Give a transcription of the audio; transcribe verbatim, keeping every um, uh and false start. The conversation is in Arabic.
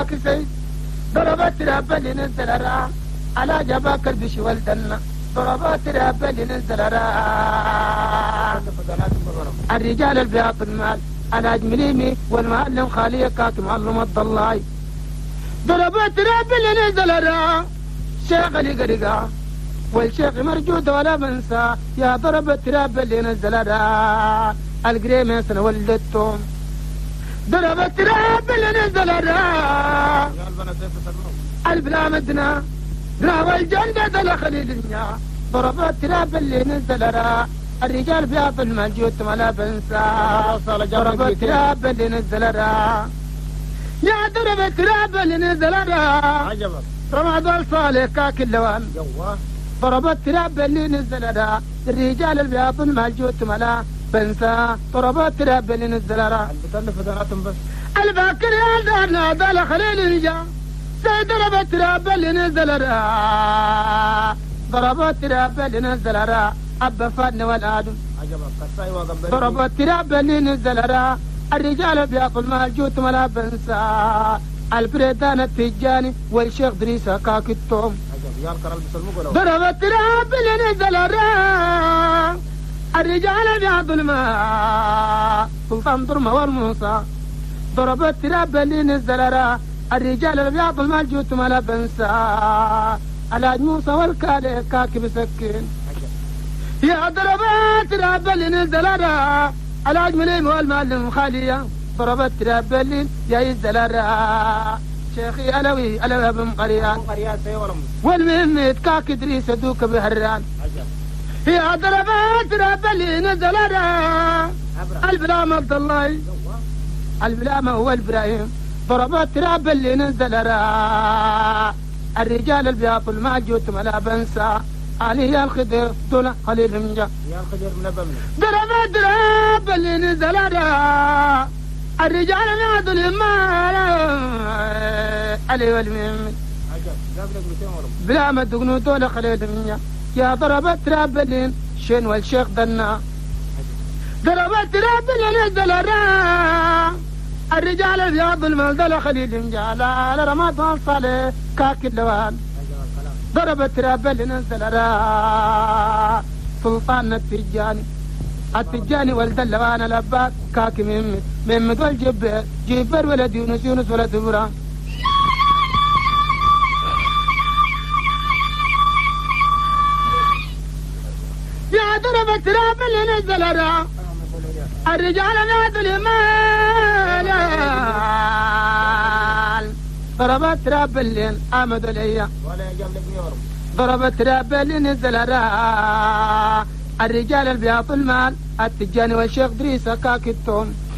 كاك سيد ضربت راب اللي نزل الراء على جباك البش والدنا ضربت راب اللي نزل الراء الرجال البياط المال على جمليمي والمعلم خالي كاك معلم الضلاي ضربت راب اللي نزل الراء شيخ اللي قرقا والشيخ مرجود ولا بنسى يا ضربت راب اللي نزل الراء القريمين سنة ولدتهم ضربت راب اللي نزل الراء البلا مدنا راوى الجنة دلخل الدنيا ضربت راب اللي نزل الراء الرجال بياض الموجود ولا بنسى ضربت راب اللي نزل الراء يا ضربت راب اللي نزل الراء عجبك رمضان صالح كاك اللوان جواه ضربت راب اللي نزل الراء الرجال البياض الموجود ولا بنسى ضربت راب اللي نزل الراء البتلف فتناتهم بس الباكر يا دارنا دال خليل الجا سيد ضربت راب اللي نزل الراء ضربت راب اللي نزل الراء أبا فادنا والآدم عجبك كساي وقبل ضربت راب اللي نزل الراء الرجال بياكل مال جوت ولا بنسى البريدان التجاني والشيخ دريسة كاك التوم عجب يا الكرال بسلمك ضربت راب اللي نزل الراء الرجال بياض الماء سلطان ضرمة والموسى ضربت راب اللي نزل الراء الرجال البياض المال جوت ولا بنسى الحاج موسى والكالي كاك بسكين يا ضربت راب اللي نزل الراء الحاج مليم والمعلم خالية ضربت راب اللي يا يزل الراء شيخي علوي علوي بن قريان قريان سي ولا والمهمة كاك ادريس دوك بهران عجب يا ضربت راب اللي نزل الراء البلام عبد الله البلام هو الابراهيم ضربت راب اللي نزل الراء الرجال البياض المعجوت ولا بنسى علي الخضر دون خليل منجا يا الخضر من بمن ضربت راب اللي نزل الراء الرجال نادوا اليمال علي والميم عجب قبلك مئتين ولا بلا ما دقنو دون خليل منجا يا ضربت راب اللي شين والشيخ دنا ضربت راب اللي نزل الراء الرجال البياض المال خليل منجا على رمضان صالح كاك اللوان ضربت راب اللي نزل الراء سلطان التجاني التجاني ولد اللوان الأباد كاك مهمد مهمد والجبر جبر ولد يونس يونس ولد إبراهيم يا ضربت راب اللي نزل الراء الرجال نادوا المال ضربت راب الليل آمد الأيام ولا يجاب لك ميورم ضربت راب اللي نزل الراء الرجال البياض المال التجاني والشيخ دريسة كاك التوم